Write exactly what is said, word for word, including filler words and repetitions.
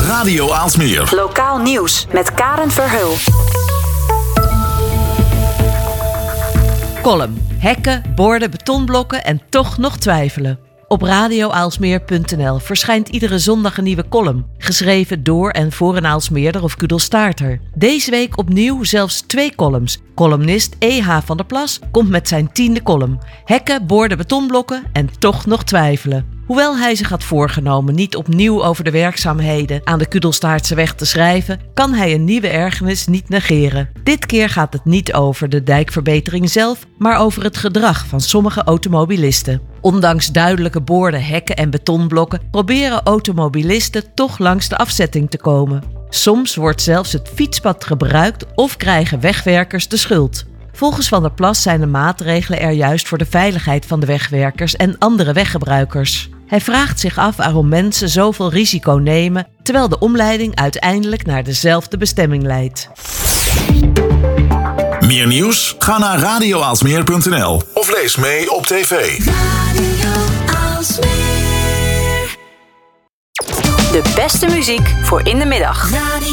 Radio Aalsmeer. Lokaal nieuws met Karen Verheul. Column. Hekken, borden, betonblokken en toch nog twijfelen. Op radio aalsmeer punt n l verschijnt iedere zondag een nieuwe column. Geschreven door en voor een Aalsmeerder of kudelstaarter. Deze week opnieuw zelfs twee columns. Columnist E H van der Plas komt met zijn tiende column. Hekken, borden, betonblokken en toch nog twijfelen. Hoewel hij zich had voorgenomen niet opnieuw over de werkzaamheden aan de Kudelstaartseweg te schrijven, kan hij een nieuwe ergernis niet negeren. Dit keer gaat het niet over de dijkverbetering zelf, maar over het gedrag van sommige automobilisten. Ondanks duidelijke borden, hekken en betonblokken proberen automobilisten toch langs de afzetting te komen. Soms wordt zelfs het fietspad gebruikt of krijgen wegwerkers de schuld. Volgens Van der Plas zijn de maatregelen er juist voor de veiligheid van de wegwerkers en andere weggebruikers. Hij vraagt zich af waarom mensen zoveel risico nemen, terwijl de omleiding uiteindelijk naar dezelfde bestemming leidt. Meer nieuws? Ga naar radio aalsmeer punt n l of lees mee op tv. Radio Aalsmeer. De beste muziek voor in de middag.